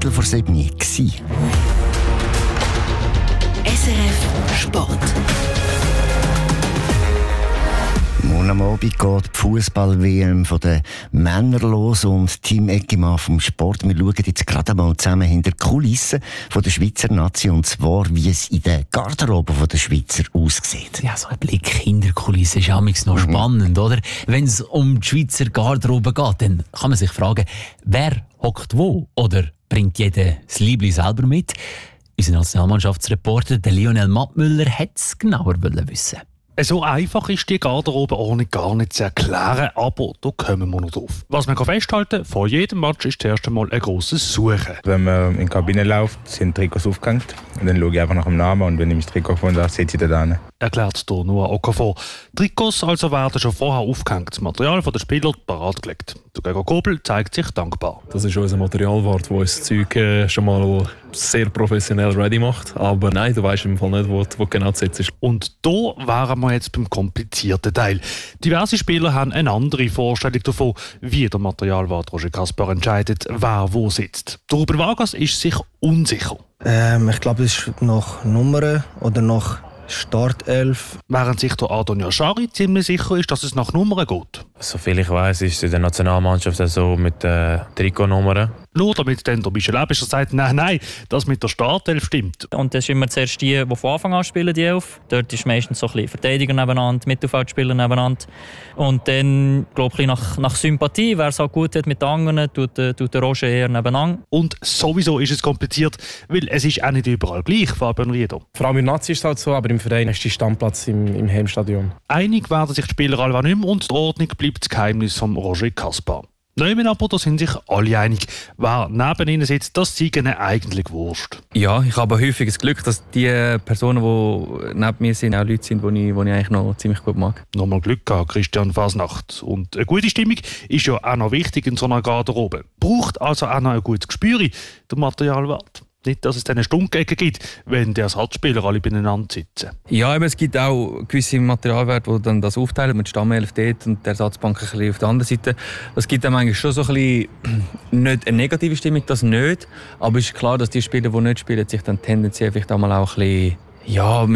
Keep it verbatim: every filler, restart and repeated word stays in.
Viertel vor sieben gewesen. S R F Sport. Morgen am Abend geht die Fußball-W M von den Männern los und Team Eggimann vom Sport. Wir schauen jetzt gerade mal zusammen hinter die Kulissen von der Schweizer Nation, und zwar, wie es in der Garderobe der Schweizer aussieht. Ja, so ein Blick hinter die Kulissen ist ja noch spannend, oder? Wenn es um die Schweizer Garderobe geht, dann kann man sich fragen, wer hockt wo? Oder bringt jeder das Liebling selber mit? Unser Nationalmannschaftsreporter Lionel Mattmüller hätte es genauer wissen. So einfach ist die Garderobeordnung gar nicht zu erklären, aber da kommen wir noch drauf. Was man festhalten kann, vor jedem Match ist zuerst einmal ein grosses Suchen. Wenn man in die Kabine läuft, sind Trikots aufgehängt. Und dann schaue ich einfach nach dem Namen und wenn ich mein Trikot gefunden habe, setze ich da hin. Erklärt hier Noah Okafor. Trikots also werden schon vorher aufgehängt, das Material der Spieler parat gelegt. Der Gregor Kobel zeigt sich dankbar. Das ist unser Materialwart, der uns das Zeug äh, schon mal sehr professionell ready macht. Aber nein, du weißt im Fall nicht, wo, wo genau zu setzen ist. Und da wären wir jetzt beim komplizierten Teil. Diverse Spieler haben eine andere Vorstellung davon, wie der Materialwart Roger Kaspar entscheidet, wer wo sitzt. Der Ruben Vargas ist sich unsicher. Ähm, ich glaube, es ist nach Nummern oder nach Startelf. Während sich der Adon Yashari ziemlich sicher ist, dass es nach Nummern geht. Soviel ich weiß, ist es in der Nationalmannschaft so mit äh, Trikotnummern. Nur damit dann der Michel Ebischer sagt, nein, nein, das mit der Startelf stimmt. Und das ist immer zuerst die, die von Anfang an spielen, die Elf. Dort ist meistens so ein bisschen Verteidiger nebeneinander, Mittelfeldspieler nebeneinander. Und dann, glaube ich, nach, nach Sympathie, wer es auch gut hat mit den anderen, tut, tut der Roger eher nebeneinander. Und sowieso ist es kompliziert, weil es ist auch nicht überall gleich, Fabian Rieder. Vor allem im Nazi ist es halt so, aber im Verein ist der Standplatz im, im Heimstadion. Einig werden sich die Spieler allweil nicht mehr und die Ordnung bleibt das Geheimnis von Roger Kaspar. Nehmen aber, da sind sich alle einig, wer neben ihnen sitzt, das sei ihnen eigentlich wurscht. Ja, ich habe häufig das Glück, dass die Personen, die neben mir sind, auch Leute sind, die ich, die ich eigentlich noch ziemlich gut mag. Nochmal Glück gehabt, Christian Fasnacht. Und eine gute Stimmung ist ja auch noch wichtig in so einer Garderobe. Braucht also auch noch ein gutes Gespür, der Materialwart. Nicht, dass es dann eine Stunkecken gibt, wenn die Ersatzspieler alle beieinander sitzen. Ja, aber es gibt auch gewisse Materialwerte, die dann das aufteilen, mit Stammelf dort und der Ersatzbank ein bisschen auf der anderen Seite. Das gibt dann eigentlich schon so ein bisschen, nicht eine negative Stimmung, das nicht. Aber es ist klar, dass die Spieler, die nicht spielen, sich dann tendenziell vielleicht auch mal auch ein bisschen, ja,